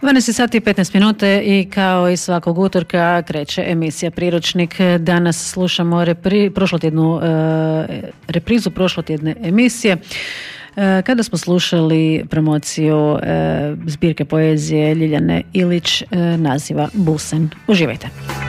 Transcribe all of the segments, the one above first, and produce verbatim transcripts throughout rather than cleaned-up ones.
dvanaest sati i petnaest minuta i kao i svakog utorka kreće emisija Priručnik. Danas slušamo repri, prošlotjednu, e, reprizu prošlotjedne emisije e, kada smo slušali promociju e, zbirke poezije Ljiljane Ilić, e, naziva Busen. Uživajte.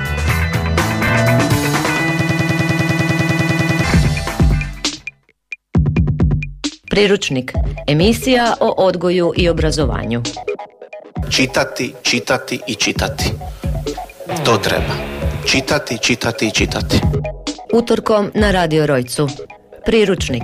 Priručnik, emisija o odgoju i obrazovanju. Čitati, čitati i čitati. To treba. Čitati, čitati i čitati. Utorkom na Radio Rojcu. Priručnik.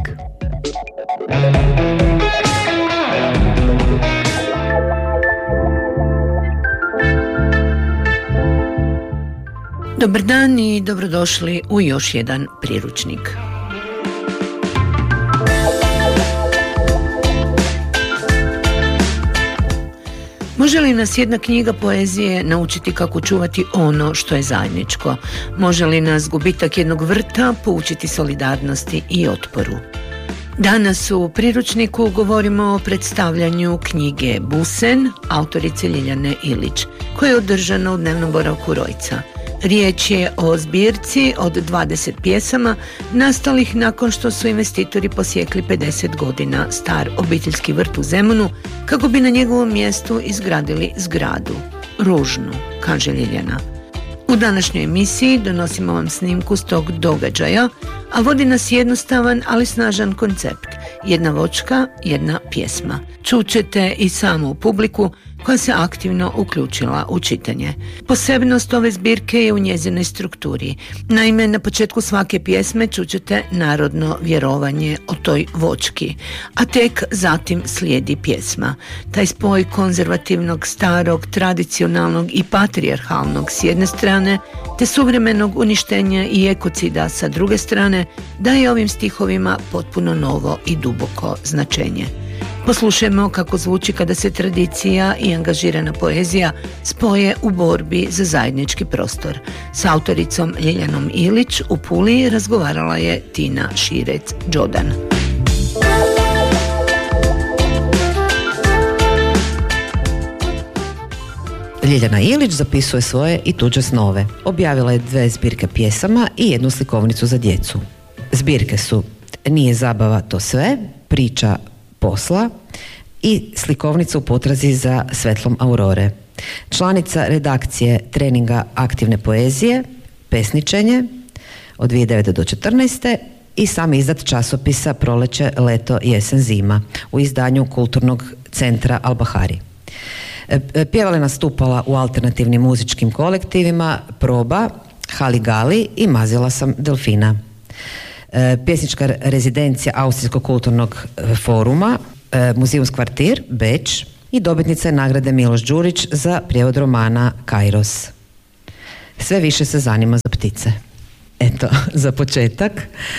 Dobar dan i dobrodošli u još jedan priručnik. Može li nas jedna knjiga poezije naučiti kako čuvati ono što je zajedničko? Može li nas gubitak jednog vrta poučiti solidarnosti i otporu? Danas u priručniku govorimo o predstavljanju knjige Busen, autorice Ljiljane Ilić, koje je održano u dnevnom boravku Rojca. Riječ je o zbirci od dvadeset pjesama nastalih nakon što su investitori posjekli pedeset godina star obiteljski vrt u Zemunu kako bi na njegovom mjestu izgradili zgradu. Ružnu, kaže Ljiljana. U današnjoj emisiji donosimo vam snimku s tog događaja, a vodi nas jednostavan, ali snažan koncept. Jedna vočka, jedna pjesma. Čućete i samu publiku koja se aktivno uključila u čitanje. Posebnost ove zbirke je u njezinoj strukturi. Naime, na početku svake pjesme čućete narodno vjerovanje o toj vočki, a tek zatim slijedi pjesma. Taj spoj konzervativnog, starog, tradicionalnog i patrijarhalnog s jedne strane, te suvremenog uništenja i ekocida sa druge strane, daje ovim stihovima potpuno novo i duboko značenje. Poslušajmo kako zvuči kada se tradicija i angažirana poezija spoje u borbi za zajednički prostor. S autoricom Ljiljanom Ilić u Puli razgovarala je Tina Širec-Đodan. Ljiljana Ilić zapisuje svoje i tuđe snove. Objavila je dve zbirke pjesama i jednu slikovnicu za djecu. Zbirke su Nije zabava to sve, Priča posla i slikovnica u potrazi za svetlom aurore. Članica redakcije treninga aktivne poezije, Pesničenje od dvije tisuće devete do četrnaeste i sam izdat časopisa Proleće, leto, jesen, zima u izdanju Kulturnog centra Al-Bahari. Pjevala, nastupala u alternativnim muzičkim kolektivima Proba, Haligali i Mazila sam delfina. Pjesnička rezidencija Austrijskog kulturnog foruma, Muzeums kvartir, Beč i dobitnica je nagrade Miloš Đurić za prijevod romana Kairos. Sve više se zanima za ptice. Eto, za početak.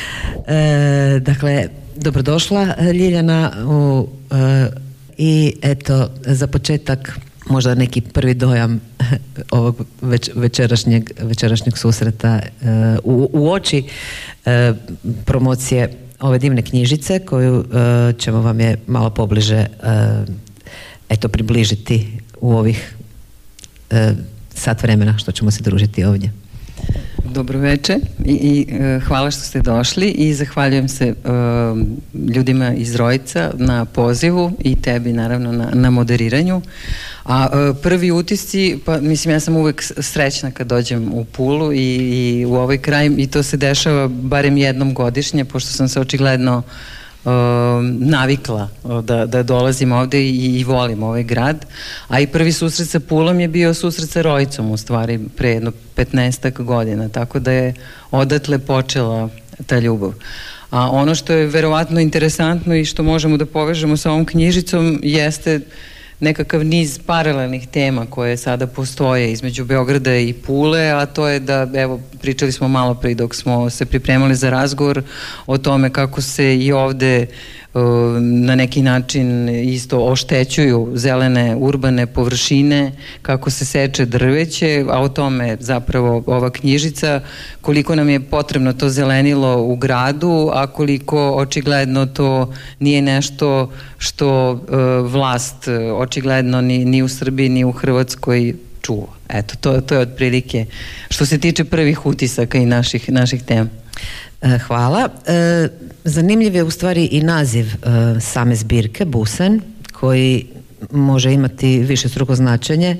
E, dakle, dobrodošla Ljiljana u, e, i eto, za početak možda neki prvi dojam ovog već, večerašnjeg, večerašnjeg susreta uh, u, u oči uh, promocije ove divne knjižice koju uh, ćemo vam je malo pobliže uh, eto približiti u ovih uh, sat vremena što ćemo se družiti ovdje. Dobro večer i, i uh, hvala što ste došli i zahvaljujem se uh, ljudima iz Rojca na pozivu i tebi naravno na, na moderiranju. A uh, prvi utisci, pa mislim ja sam uvek srećna kad dođem u Pulu i, i u ovaj kraj i to se dešava barem jednom godišnje, pošto sam se očigledno Uh, navikla da, da dolazim ovde i, i volim ovaj grad, a i prvi susret sa Pulom je bio susret sa Rojcom u stvari pre jedno petnaestak godina, tako da je odatle počela ta ljubav. A ono što je verovatno interesantno i što možemo da povežemo sa ovom knjižicom jeste nekakav niz paralelnih tema koje sada postoje između Beograda i Pule, a to je da, evo, pričali smo malo pre dok smo se pripremali za razgovor o tome kako se i ovde na neki način isto oštećuju zelene urbane površine, kako se seče drveće, a o tome zapravo ova knjižica, koliko nam je potrebno to zelenilo u gradu, a koliko očigledno to nije nešto što uh, vlast očigledno ni, ni u Srbiji ni u Hrvatskoj čuva. Eto, to, to je otprilike što se tiče prvih utisaka i naših, naših tema. Hvala. Zanimljiv je u stvari i naziv same zbirke, Busen, koji može imati višestruko značenje.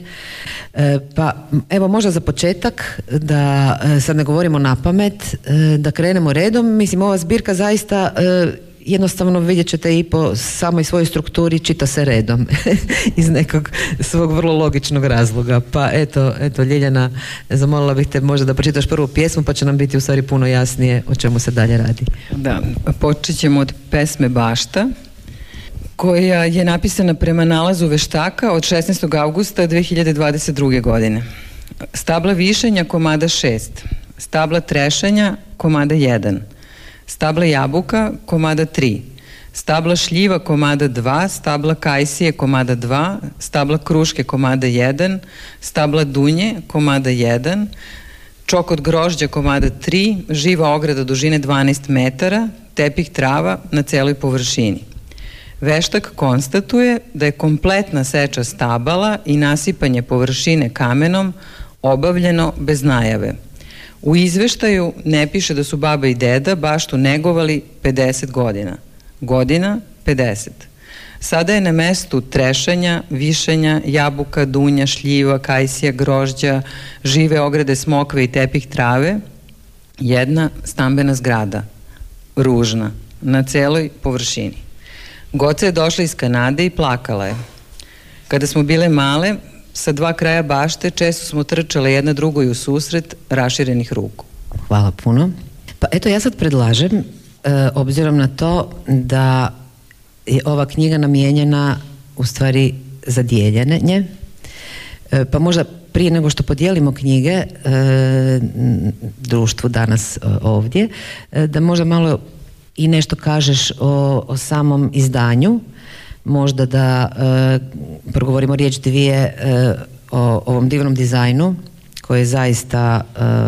Pa evo možda za početak, da sad ne govorimo na pamet, da krenemo redom. Mislim, ova zbirka zaista jednostavno vidjet ćete i po samoj svojoj strukturi čita se redom iz nekog svog vrlo logičnog razloga. Pa eto, eto Ljiljana, zamolila bih te možda da pročitaš prvu pjesmu, pa će nam biti u stvari puno jasnije o čemu se dalje radi. Da, počet ćemo od pesme Bašta, koja je napisana prema nalazu veštaka od šesnaestog avgusta dve hiljade dvadeset druge. godine. Stabla višenja komada šest, stabla trešanja komada jedan, stabla jabuka komada tri, stabla šljiva komada dva, stabla kajsije komada dva, stabla kruške komada jedan, stabla dunje komada jedan, čokot grožđa komada tri, živa ograda dužine dvanaest metara, tepih trava na celoj površini. Veštak konstatuje da je kompletna seča stabala i nasipanje površine kamenom obavljeno bez najave. U izveštaju ne piše da su baba i deda baštu negovali pedeset godina. Godina pedeset. Sada je na mestu trešanja, višanja, jabuka, dunja, šljiva, kajsija, grožđa, žive ograde smokve i tepih trave jedna stambena zgrada, ružna, na celoj površini. Goca je došla iz Kanade i plakala je. Kada smo bile male, sa dva kraja bašte često smo trčale jedna drugoj u susret raširenih ruku. Hvala puno. Pa eto, ja sad predlažem, e, obzirom na to da je ova knjiga namijenjena u stvari za dijeljenje, e, pa možda prije nego što podijelimo knjige e, društvu danas e, ovdje, e, da možda malo i nešto kažeš o, o samom izdanju, možda da e, progovorimo riječ dvije e, o ovom divnom dizajnu koji je zaista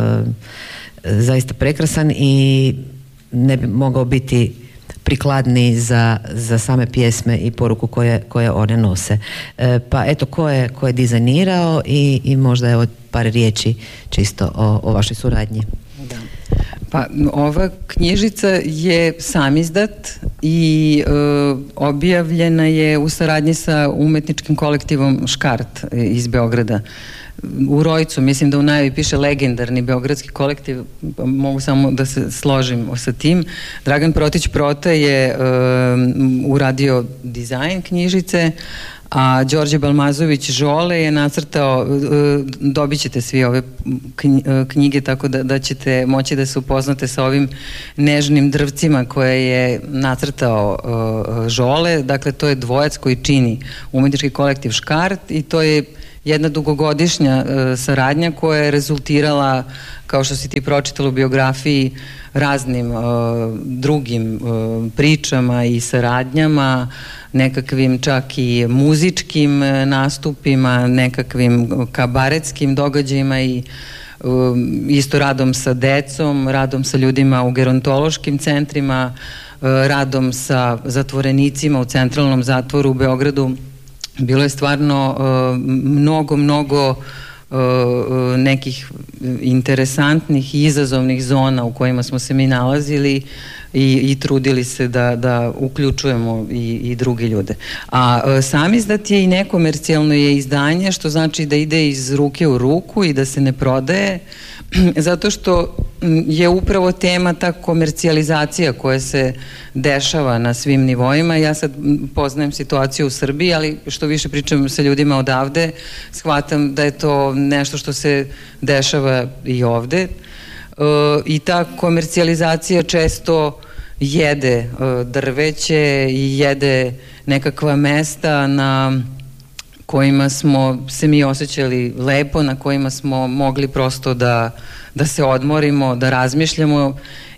e, zaista prekrasan i ne bi mogao biti prikladniji za, za same pjesme i poruku koje, koje one nose. E, pa eto, ko je, ko je dizajnirao i, i možda evo par riječi čisto o, o vašoj suradnji. Da. Pa ova knjižica je samizdat i e, objavljena je u saradnji sa umetničkim kolektivom Škart iz Beograda. U Rojcu, mislim da u najavi piše legendarni beogradski kolektiv, mogu samo da se složim sa tim. Dragan Protić-Prota je e, uradio dizajn knjižice, a Đorđe Balmazović Žole je nacrtao, dobit ćete svi ove knjige tako da, da ćete moći da se upoznate sa ovim nežnim drvcima koje je nacrtao Žole. Dakle, to je dvojac koji čini umetnički kolektiv Škart i to je jedna dugogodišnja saradnja koja je rezultirala, kao što si ti pročitala u biografiji, raznim uh, drugim uh, pričama i saradnjama, nekakvim čak i muzičkim nastupima, nekakvim kabaretskim događajima i uh, isto radom sa decom, radom sa ljudima u gerontološkim centrima, uh, radom sa zatvorenicima u centralnom zatvoru u Beogradu. Bilo je stvarno uh, mnogo, mnogo nekih interesantnih i izazovnih zona u kojima smo se mi nalazili i, i trudili se da, da uključujemo i, i druge ljude. A samizdat je i nekomercijalno je izdanje, što znači da ide iz ruke u ruku i da se ne prodaje, zato što je upravo tema ta komercijalizacija koja se dešava na svim nivoima. Ja sad poznajem situaciju u Srbiji, ali što više pričam sa ljudima odavde, shvatam da je to nešto što se dešava i ovde. E, i ta komercijalizacija često jede e, drveće i jede nekakva mesta na kojima smo se mi osjećali lepo, na kojima smo mogli prosto da, da se odmorimo, da razmišljamo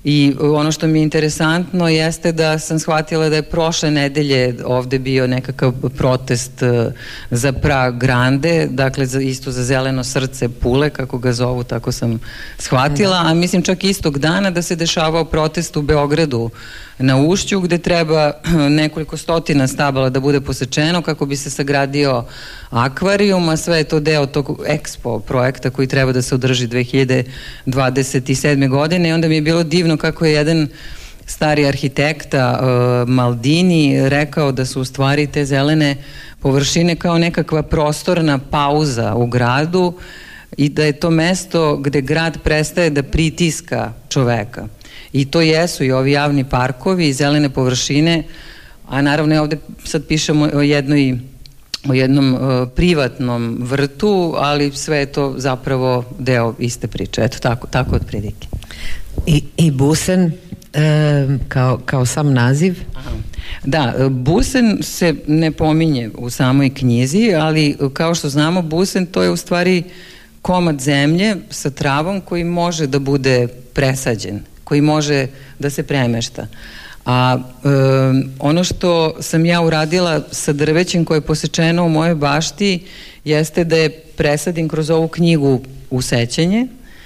I ono što mi je interesantno jeste da sam shvatila da je prošle nedelje ovde bio nekakav protest za Pra Grande, dakle za, isto za zeleno srce Pule, kako ga zovu, tako sam shvatila, a mislim čak istog dana da se dešavao protest u Beogradu na Ušću, gde treba nekoliko stotina stabala da bude posečeno kako bi se sagradio akvarijum, a sve je to deo tog Expo projekta koji treba da se održi dve hiljade dvadeset sedme. godine i onda mi je bilo divno kako je jedan stari arhitekta uh, Maldini rekao da su u stvari te zelene površine kao nekakva prostorna pauza u gradu i da je to mesto gde grad prestaje da pritiska čoveka. I to jesu i ovi javni parkovi i zelene površine, a naravno ja ovde sad pišemo o jednoj o jednom uh, privatnom vrtu, ali sve je to zapravo deo iste priče. Eto, tako, tako od prilike. I, i Busen e, kao, kao sam naziv? Aha. Da, Busen se ne pominje u samoj knjizi, ali kao što znamo, Busen to je u stvari komad zemlje sa travom koji može da bude presađen, koji može da se premešta. A e, ono što sam ja uradila sa drvećem koje je posečeno u mojoj bašti jeste da je presadim kroz ovu knjigu u sećanje,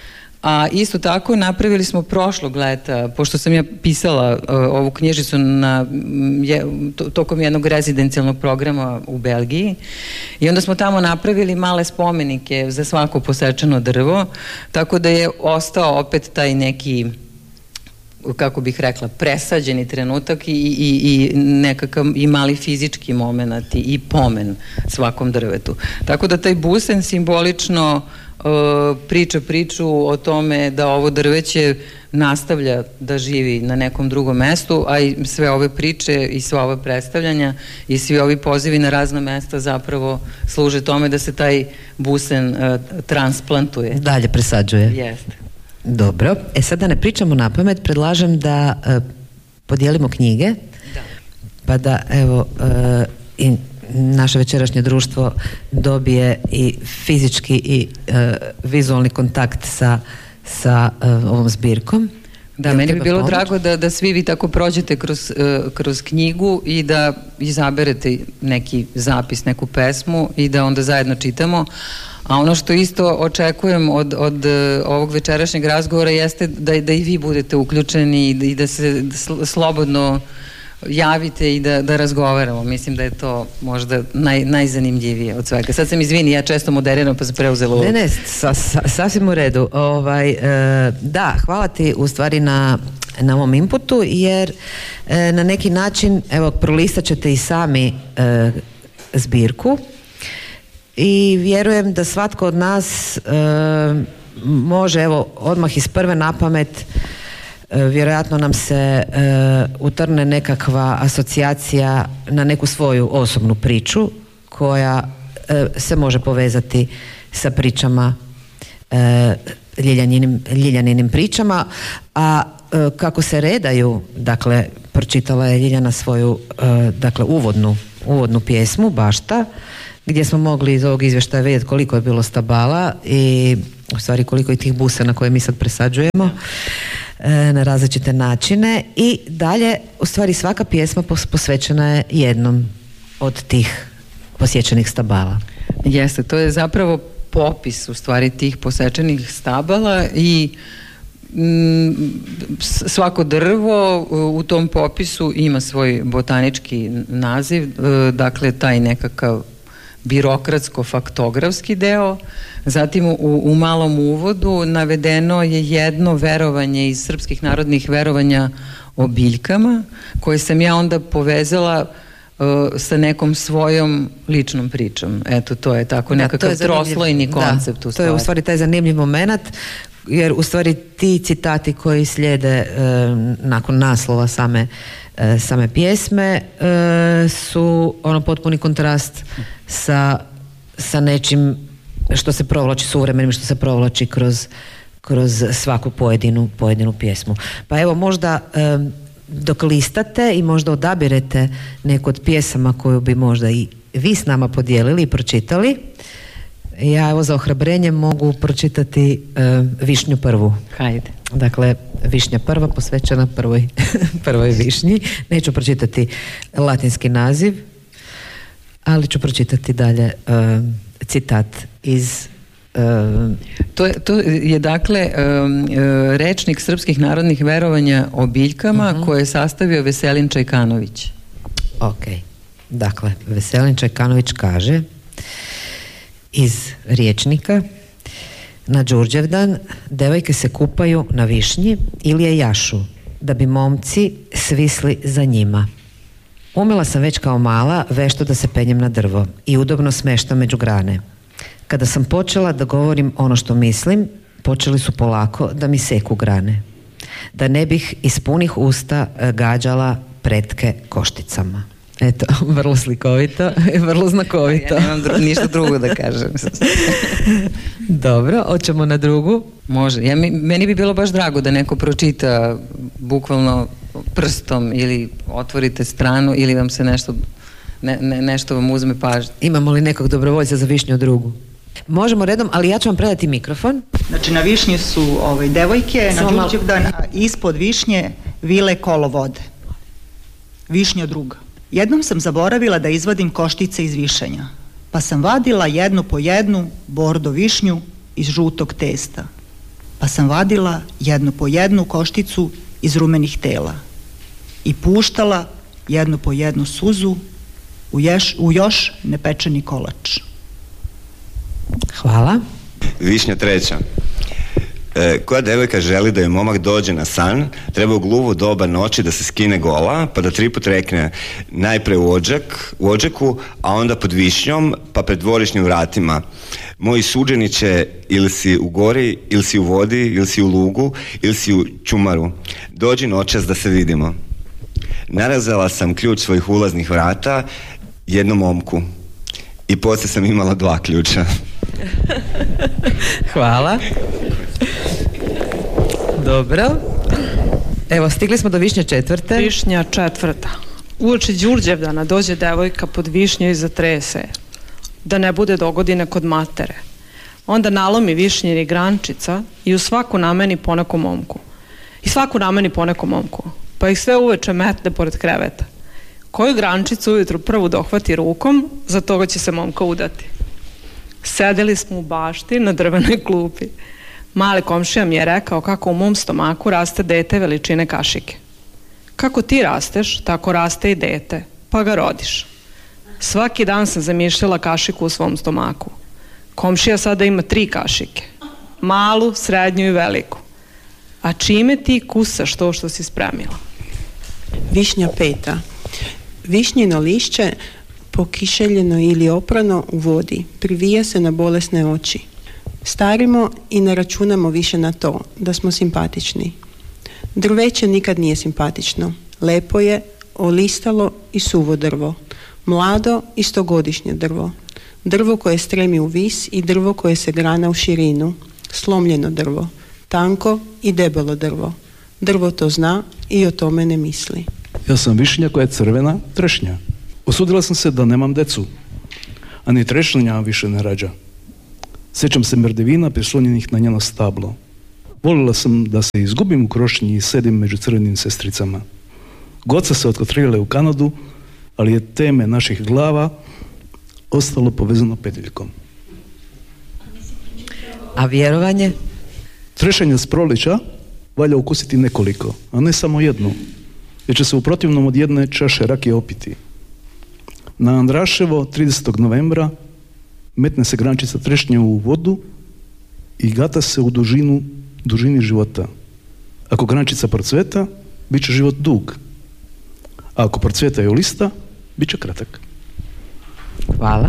a isto tako napravili smo prošlog leta, pošto sam ja pisala e, ovu knjižicu na, je, to, tokom jednog rezidencijalnog programa u Belgiji i onda smo tamo napravili male spomenike za svako posečeno drvo, tako da je ostao opet taj neki, kako bih rekla, presađeni trenutak i, i, i nekakav i mali fizički moment i, i pomen svakom drvetu. Tako da taj Busen simbolično uh, priča priču o tome da ovo drveće nastavlja da živi na nekom drugom mestu, a i sve ove priče i sva ova predstavljanja i svi ovi pozivi na razna mesta zapravo služe tome da se taj Busen uh, transplantuje. Dalje presađuje. Jeste. Dobro, e sad da ne pričamo na pamet, predlažem da e, podijelimo knjige, da. Pa da evo e, i naše večerašnje društvo dobije i fizički i e, vizualni kontakt sa, sa e, ovom zbirkom. Da, meni bi bilo pomoć? drago da, da svi vi tako prođete kroz, uh, kroz knjigu i da izaberete neki zapis, neku pesmu i da onda zajedno čitamo. A ono što isto očekujem od, od uh, ovog večerašnjeg razgovora jeste da, da i vi budete uključeni i da, i da se sl- slobodno javite i da, da razgovaramo. Mislim da je to možda naj, najzanimljivije od svega. Sad sam izvini, ja često moderiram pa sam preuzela. Ne, ne, sa, sa, sasvim u redu. Ovaj, e, da, hvala ti u stvari na, na ovom inputu, jer e, na neki način, evo, prolistat ćete i sami e, zbirku i vjerujem da svatko od nas e, može, evo, odmah iz prve napamet vjerojatno nam se e, utrne nekakva asocijacija na neku svoju osobnu priču koja e, se može povezati sa pričama e, Ljiljaninim, Ljiljaninim pričama, a e, kako se redaju, dakle pročitala je Ljiljana svoju e, dakle uvodnu, uvodnu pjesmu Bašta, gdje smo mogli iz ovog izvještaja vidjeti koliko je bilo stabala i u stvari koliko je tih busena koje mi sad presađujemo na različite načine i dalje u stvari svaka pjesma posvećena je jednom od tih posjećenih stabala. Jeste, to je zapravo popis u stvari tih posečenih stabala i mm, svako drvo u tom popisu ima svoj botanički naziv, dakle taj nekakav birokratsko-faktografski deo. Zatim u, u malom uvodu navedeno je jedno verovanje iz srpskih narodnih verovanja o biljkama, koje sam ja onda povezala uh, sa nekom svojom ličnom pričom. Eto, to je tako da, nekakav je troslojni koncept. Da, u to je u stvari taj zanimljiv moment, jer u stvari ti citati koji slijede uh, nakon naslova same same pjesme e, su ono potpuni kontrast sa, sa nečim što se provlači, suvremenim što se provlači kroz, kroz svaku pojedinu, pojedinu pjesmu. Pa evo možda e, dok listate i možda odabirete neku od pjesama koju bi možda i vi s nama podijelili i pročitali, ja evo za ohrabrenje mogu pročitati e, Višnju prvu. Hajde. Dakle, Višnja prva, posvećena prvoj, prvoj višnji. Neću pročitati latinski naziv, ali ću pročitati dalje uh, citat iz... Uh, to, je, to je dakle um, uh, rečnik srpskih narodnih verovanja o biljkama uh-huh. koje je sastavio Veselin Čajkanović. Ok, dakle, Veselin Čajkanović kaže iz rječnika: na Đurđevdan devojke se kupaju na višnji ili je jašu, da bi momci svisli za njima. Umela sam već kao mala vešto da se penjem na drvo i udobno smeštam među grane. Kada sam počela da govorim ono što mislim, počeli su polako da mi seku grane, da ne bih iz punih usta gađala pretke košticama. Eto, vrlo slikovito i vrlo znakovito. Ja nemam dru- ništa drugo da kažem. Dobro, hoćemo na drugu? Može. Ja, mi, meni bi bilo baš drago da neko pročita bukvalno prstom ili otvorite stranu ili vam se nešto, ne, ne, nešto vam uzme pažnju. Imamo li nekog dobrovoljca za višnju drugu? Možemo redom, ali ja ću vam predati mikrofon. Znači na višnji su ovaj, devojke, Samo na Đurđevdan, a ispod višnje vile kolo vode. Višnja druga. Jednom sam zaboravila da izvadim koštice iz višanja, pa sam vadila jednu po jednu bordo višnju iz žutog testa, pa sam vadila jednu po jednu košticu iz rumenih tela i puštala jednu po jednu suzu u, ješ, u još nepečeni kolač. Hvala. Višnja treća. E, koja devojka želi da joj momak dođe na san, treba u gluvu doba noći da se skine gola, pa da tri put rekne najpre u odžak, u odžaku, a onda pod višnjom, pa pred dvorišnim vratima: moji suđeniće, ili si u gori, ili si u vodi, ili si u lugu, ili si u čumaru. Dođi noćas da se vidimo. Narezala sam ključ svojih ulaznih vrata jednom momku i poslije sam imala dva ključa. Hvala. Dobro. Evo, stigli smo do višnje četvrte. Višnja četvrta. Uoči Đurđevdana dođe devojka pod višnju i zatrese, da ne bude dogodine kod matere. Onda nalomi višnjeri grančica i u svaku nameni po nekom momku. I svaku nameni po nekom momku. Pa ih sve uveče metne pored kreveta. Koju grančicu ujutru prvu dohvati rukom, za toga će se momka udati. Sedeli smo u bašti na drvenoj klupi. Mali komšija mi je rekao kako u mom stomaku raste dete veličine kašike. Kako ti rasteš, tako raste i dete, pa ga rodiš. Svaki dan sam zamišljala kašiku u svom stomaku. Komšija sada ima tri kašike. Malu, srednju i veliku. A čime ti kusaš to što si spremila? Višnja peta. Višnjino lišće pokišeljeno ili oprano u vodi privija se na bolesne oči. Starimo i ne računamo više na to da smo simpatični. Drveće nikad nije simpatično. Lepo je, olistalo i suvo drvo. Mlado i stogodišnje drvo. Drvo koje stremi u vis i drvo koje se grana u širinu. Slomljeno drvo. Tanko i debelo drvo. Drvo to zna i o tome ne misli. Ja sam višnja koja je crvena trešnja. Osudila sam se da nemam decu, a ni trešnja više ne rađa. Sjećam se merdevina prislonjenih na njeno stablo. Volila sam da se izgubim u krošnji i sedim među crvenim sestricama. Goca se otkotrile u Kanadu, ali je teme naših glava ostalo povezano petljikom. A vjerovanje? Trešanje s prolića valja ukusiti nekoliko, a ne samo jednu, jer će se u protivnom od jedne čaše rakije opiti. Na Andraševo tridesetog novembra metne se grančica trešnje u vodu i gata se u dužinu, dužini života. Ako grančica procveta, bit će život dug. A ako procveta i olista, bit će kratak. Hvala.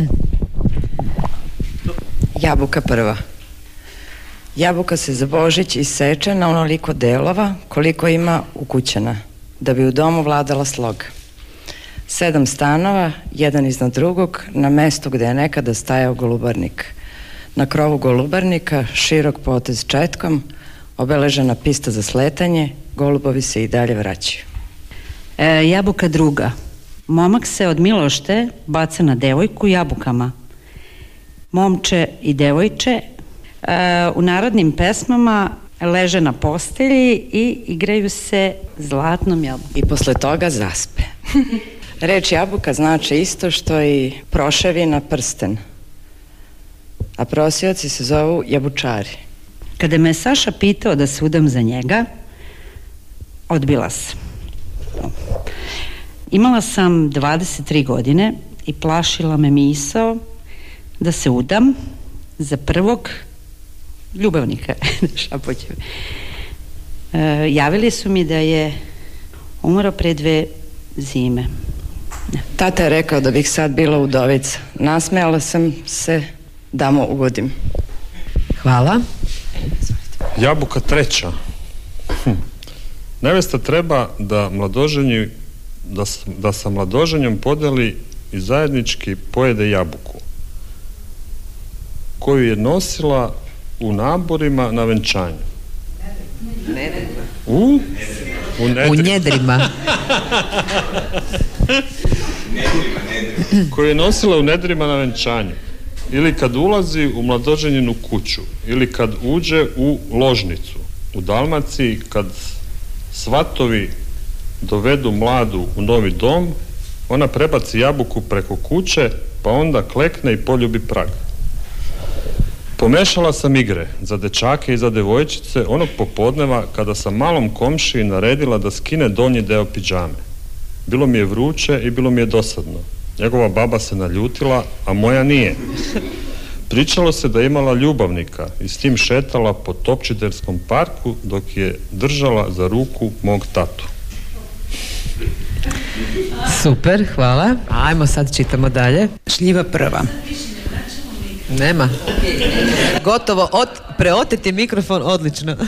Jabuka prva. Jabuka se za Božić iseče na onoliko delova koliko ima ukućena, da bi u domu vladala sloga. Sedam stanova, jedan iznad drugog, na mestu gde je nekada stajao golubarnik. Na krovu golubarnika, širok potez četkom, obeležena pista za sletanje, golubovi se i dalje vraćaju. E, jabuka druga. Momak se od milošte baca na devojku jabukama. Momče i devojče, e, u narodnim pesmama leže na postelji i igraju se zlatnom jabukom. I posle toga zaspe. Reč jabuka znači isto što i proševina prsten. A prosioci se zovu jabučari. Kada me Saša pitao da se udam za njega, odbila sam. Imala sam dvadeset tri godine i plašila me misao da se udam za prvog ljubavnika. Šapoćem. E, javili su mi da je umro pre dve zime. Tata je rekao da bih sad bila udovica. Nasmejala sam se da mu ugodim. Hvala. Jabuka treća. Hm. Nevesta treba da mladoženju da, da sa mladoženjom podeli i zajednički pojede jabuku koju je nosila u naborima na venčanju. U? U nedrima. U njedrima. Koju je nosila u nedrima na venčanju. Ili kad ulazi u mladoženjenu kuću. Ili kad uđe u ložnicu. U Dalmaciji kad svatovi dovedu mladu u novi dom, ona prebaci jabuku preko kuće, pa onda klekne i poljubi prag. Pomešala sam igre za dečake i za devojčice onog popodneva kada sam malom komšiji naredila da skine donji deo pidžame. Bilo mi je vruće i bilo mi je dosadno. Njegova baba se naljutila, a moja nije. Pričalo se da je imala ljubavnika i s tim šetala po Topčiderskom parku dok je držala za ruku mog tatu. Super, hvala. Ajmo sad čitamo dalje. Šljiva prva. Nema. Gotovo, od, preoteti mikrofon, odlično.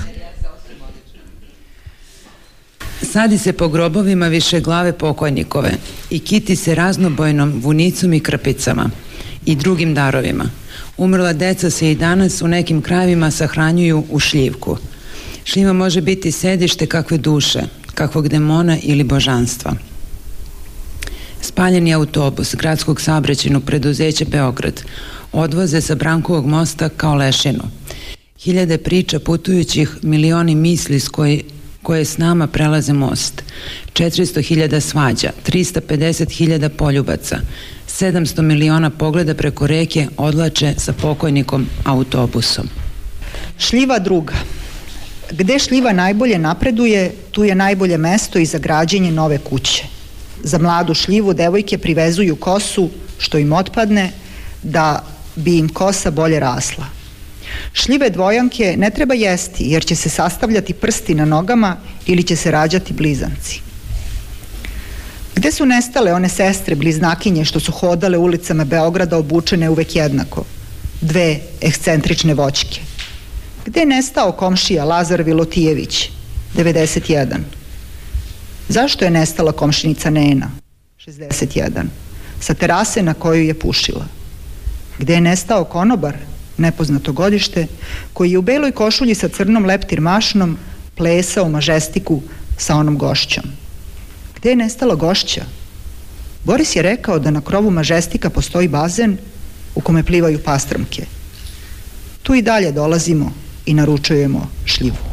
Sadi se po grobovima više glave pokojnikove i kiti se raznobojnom vunicom i krpicama i drugim darovima. Umrla deca se i danas u nekim krajevima sahranjuju u šljivku. Šljiva može biti sedište kakve duše, kakvog demona ili božanstva. Spaljeni autobus gradskog saobraćajnog preduzeća Beograd odvoze sa Brankovog mosta kao lešinu. Hiljade priča putujućih, milioni misli s koje, koje s nama prelaze most. četiristo hiljada svađa, trista pedeset hiljada poljubaca, sedamsto miliona pogleda preko reke odlače sa pokojnikom autobusom. Šljiva druga. Gde šljiva najbolje napreduje, tu je najbolje mesto i za građenje nove kuće. Za mladu šljivu devojke privezuju kosu, što im otpadne, da bi im kosa bolje rasla. Šljive dvojanke ne treba jesti, jer će se sastavljati prsti na nogama ili će se rađati blizanci. Gde su nestale one sestre bliznakinje što su hodale ulicama Beograda obučene uvek jednako? Dve ekscentrične voćke. Gde je nestao komšija Lazar Vilotijević, devedeset jedan? Zašto je nestala komšinica Nena, šezdeset jedan, sa terase na koju je pušila? Gde je nestao konobar, nepoznato godište, koji je u beloj košulji sa crnom leptir mašnom plesao u mažestiku sa onom gošćom? Gde je nestala gošća? Boris je rekao da na krovu mažestika postoji bazen u kome plivaju pastrmke. Tu i dalje dolazimo i naručujemo šljivu.